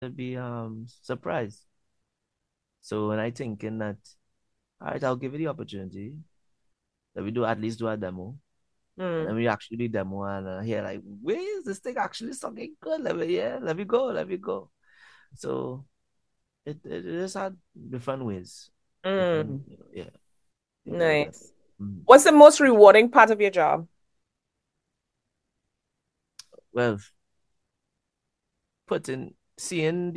be surprised. So when I thinking that, all right, I'll give it the opportunity that we do at least do a demo. And then Mm. we actually do demo and hear like, where is this thing actually sounding good? Let me go, let me go. So it just had different ways, different, Mm. yeah, you can look at it. Nice. Mm. What's the most rewarding part of your job? Well, seeing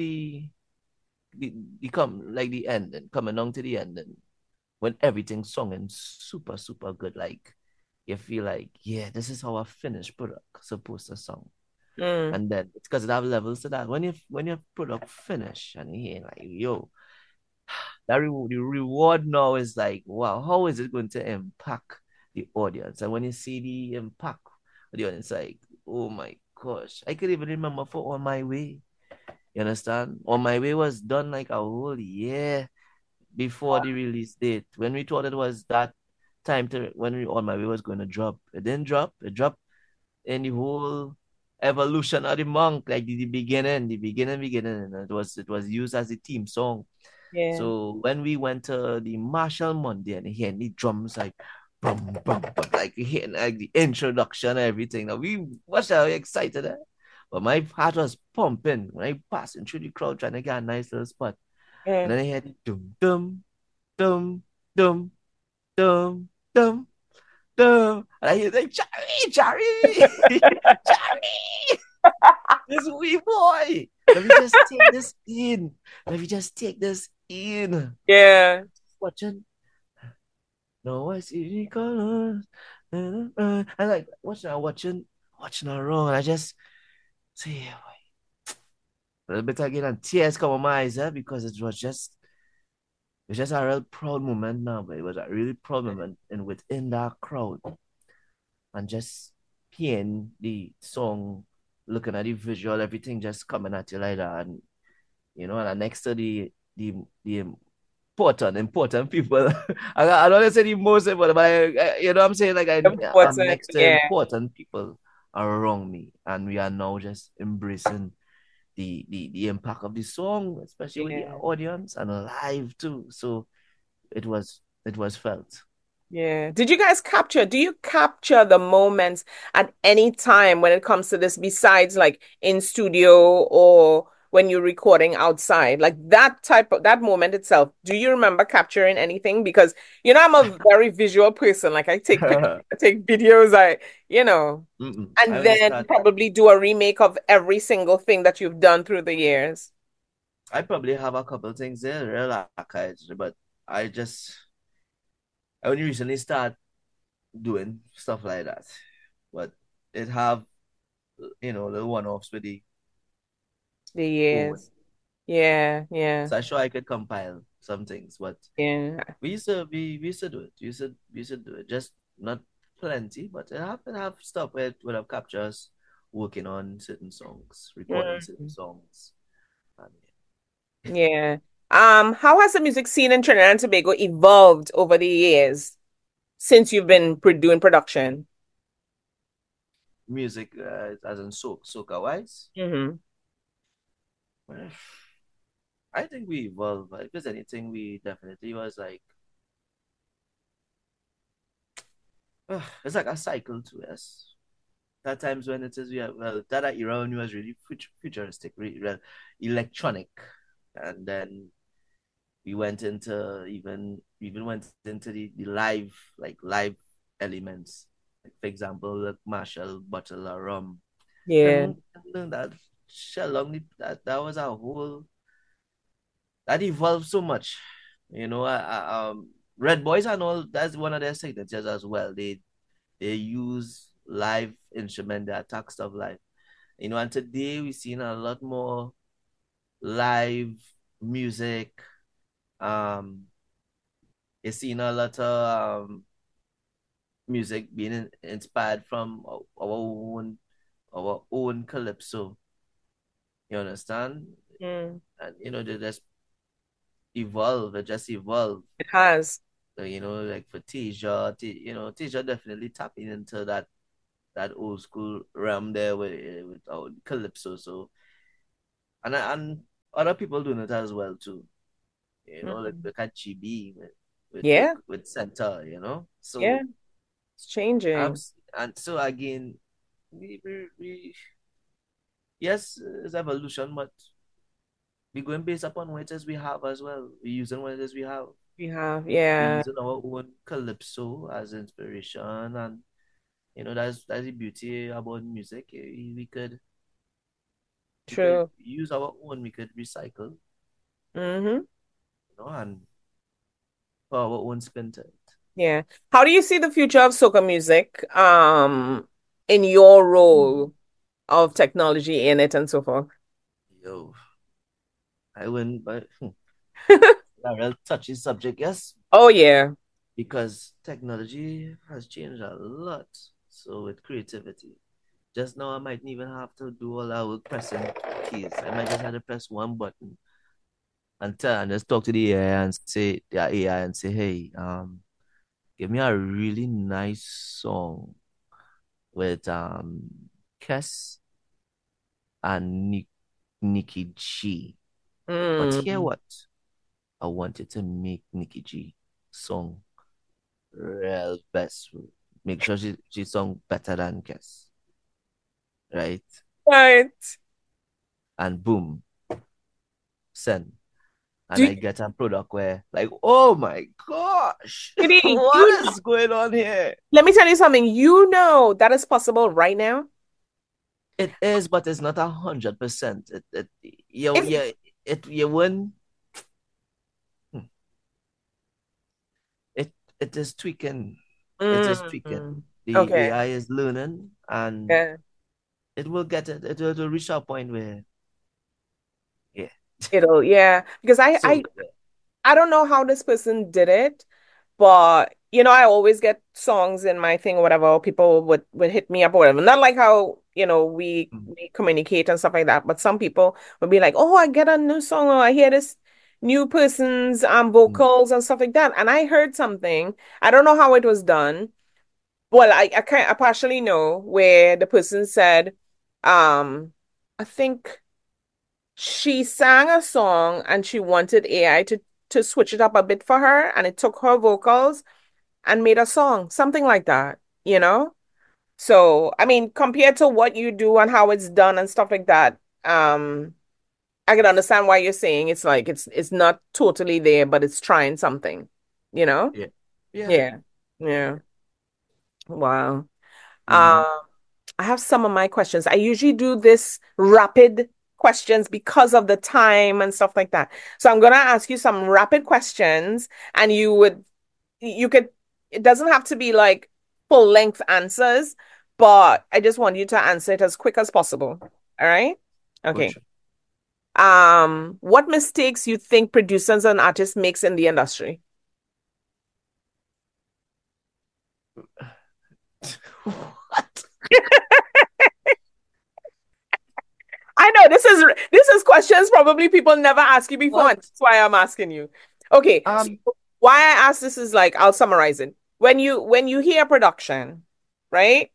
the come like the end and coming down to the end and when everything's sung and super super good, like you feel like yeah, this is how a finished product supposed to sound. Mm. And then it's because it have levels to that. When your product finish and you hear like yo, the reward now is like wow, how is it going to impact the audience? And when you see the impact of the audience, like oh my gosh, I could even remember for On My Way. You understand? On My Way was done like a whole year before the release date. When we thought it was that time to when we On My Way was going to drop, it didn't drop. It dropped in the whole evolution of the monk, like beginning, and it was used as a theme song. Yeah. So when we went to the Marshall Monday and hearing the drums like bum, bum, bum, like hearing like the introduction and everything. Now we was so excited, eh? But my heart was pumping when I passing through the crowd trying to get a nice little spot. And Mm. then I heard the dum dum dum dum dum dum dum. And I hear like Charlie, Charlie, this wee boy. Let me just take this in. Let me just take this in. Yeah. Watching. No, I see the colors. I like watching around. I just see a little bit again and tears come on my eyes, because it was just a real proud moment now, but it was a really proud moment and within that crowd and just hearing the song, looking at the visual, everything just coming at you like that. And and next to the important people. I don't want to say the most important, but you know what I'm saying? Like I'm Important. next to Yeah. important people around me, and we are now just embracing the impact of the song, especially with the Yeah. audience and live too. So it was felt. Yeah. Do you capture the moments at any time when it comes to this, besides like in studio or when you're recording outside? Like that moment itself, do you remember capturing anything? Because, I'm a very visual person. Like I take pictures, I take videos, I and only then start. probably do a remake of every single thing that you've done through the years. I probably have a couple things there, real archives, but I only recently start doing stuff like that. But it have little one-offs with the The own. years. Yeah, yeah, So I sure I could compile some things, but yeah. we used to do it. We used to do it. Just not plenty, but it have stuff where it would have captured us working on certain songs, recording certain Mm. songs. And Yeah. How has the music scene in Trinidad and Tobago evolved over the years since you've been doing production? music, as in soca wise, Hmm. well, I think we evolved. If there's anything, we definitely was like, it's like a cycle to us. That times when it is well, that era when it was really futuristic, really well, electronic, and then we went into even went into the live elements. Like for example, like Marshall bottle of rum. Yeah. Then that shell on that was a whole that evolved so much. Red Boys and all that's one of their signatures as well. They use live instrument, they attack stuff live. And today we've seen a lot more live music. Um, you've seen a lot of music being inspired from our own calypso. You understand? Mm. And they just evolve. They just evolve. It has. Like for Tisha definitely tapping into that old school realm there with calypso. So and other people doing it as well too. Like Mhm. look at GB Yeah, with Center, you know. yeah, So it's changing. and so again, we yes, it's evolution, but we going based upon what it is we have as well. We using what it is we have. We have, We yeah, using our own calypso as inspiration, and that's the beauty about music. We could true. use our own. We could recycle, Hmm. and put our own spin to it. Yeah. How do you see the future of soca music, in your Hmm. role of technology in it and so forth? Yo, I wouldn't, but a real touchy subject, yes, Oh yeah. because technology has changed a lot. So with creativity, just now I might even have to do all our pressing keys. I might just have to press one button and just talk to the AI and say the AI and say, hey, give me a really nice song with Kes and Nikki G. But hear Mm. what? I wanted to make Nikki G song real best. Make sure she sung better than Kes, right? Right. And boom, send. And Do I get a product where like, oh my gosh, you what is going on here? let me tell you something. You know that is possible right now. It is, but it's not 100%. If Yeah, you wouldn't. It it is tweaking. It is tweaking. mm, The okay. AI is learning, and Yeah. it will get it. It will reach a point where, yeah. It'll, yeah. Because So yeah. I don't know how this person did it, but I always get songs in my thing or whatever, or people would hit me up or whatever. Not like how, Mm, we communicate and stuff like that, but some people would be like, "Oh, I get a new song, or I hear this new person's mm, vocals and stuff like that." And I heard something. I don't know how it was done. Well, I partially know where the person said, um, I think she sang a song and she wanted AI to switch it up a bit for her, and it took her vocals and made a song, something like that, you know? So, I mean, compared to what you do and how it's done and stuff like that, I can understand why you're saying it's like it's not totally there, but it's trying something, you know? yeah. Yeah. Yeah. Yeah. Wow. Mm, Um, I have some of my questions. I usually do this rapid questions because of the time and stuff like that. So I'm gonna ask you some rapid questions, and you could, it doesn't have to be like full length answers, but I just want you to answer it as quick as possible. All right? Okay. gotcha. What mistakes you think producers and artists makes in the industry? What? I know this is questions probably people never ask you before, and What? that's why I'm asking you. Okay, so Um. why I ask this is like I'll summarize it. When you hear production, right?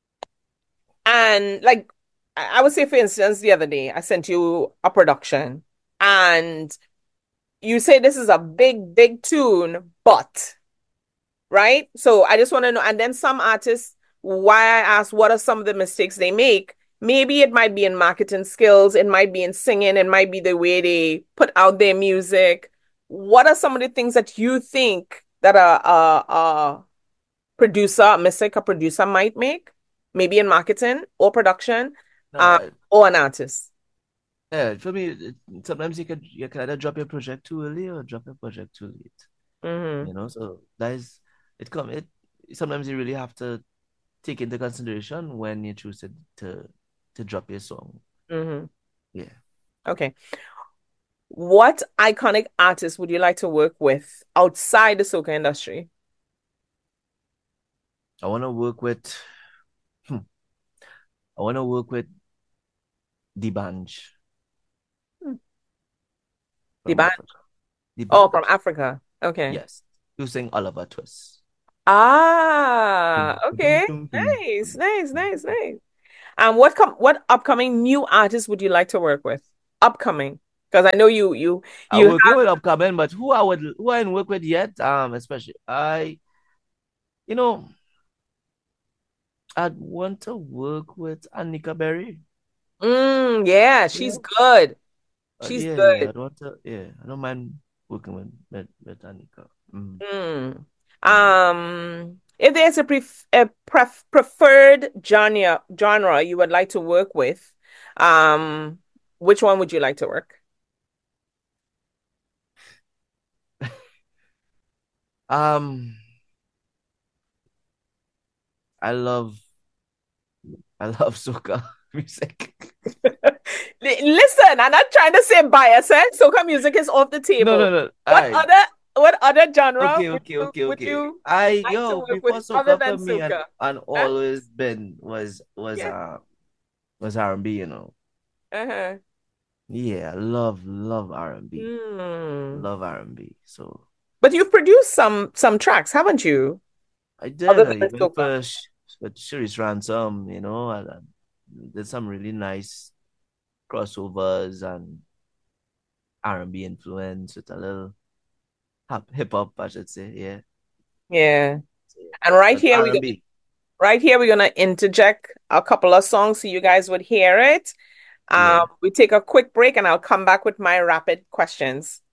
And like I would say, for instance, the other day I sent you a production and you say this is a big, big tune, but right? So I just want to know. And then some artists, why I ask what are some of the mistakes they make? Maybe it might be in marketing skills, it might be in singing, it might be the way they put out their music. What are some of the things that you think that a producer, a mistake a producer might make? Maybe in marketing or production, um, No. or an artist. Yeah. For me, sometimes you can either drop your project too early or drop your project too late. Hmm. So that is it. Come it. Sometimes you really have to take into consideration when you choose to drop your song. Hmm. Yeah. Okay. What iconic artist would you like to work with outside the soca industry? I want to work with. Hmm, I want to work with D'banj Hmm. The from band. Africa. Oh, from D'banj. Africa. Okay. Yes. You sing Oliver Twist. Ah, Dum, dum, okay. dum, dum, Nice, dum, nice, dum, nice, dum. nice. And what upcoming new artists would you like to work with? Upcoming. Because I know you I'm you working with upcoming, but who I ain't work with yet, especially you know, I'd want to work with Annika Berry. yeah, You she's know? good. She's Yeah, good. I'd want to, yeah, I don't mind working with Annika. Mm, Mm. mm. If there's a preferred genre you would like to work with, um, which one would you like to work? Um, I love I love soca music. Listen, I'm not trying to say bias, eh? Soca music is off the No, no, table. no. What I other what other genre Okay, okay, okay, would okay. you I like to yo work with before other soca than for me soca? and Huh? always been Yeah. was R&B, you know. Uh-huh. Yeah, love R&B. Hmm. Love R&B. So But you've produced some tracks, haven't you? I Other did. I than even soca. with Sharice Ransom, you know, I did some really nice crossovers and R&B influence with a little hip hop, I should say. Yeah. Yeah. So, yeah. And right But here we R&B. right here we're gonna interject a couple of songs so you guys would hear it. Yeah. We take a quick break and I'll come back with my rapid questions.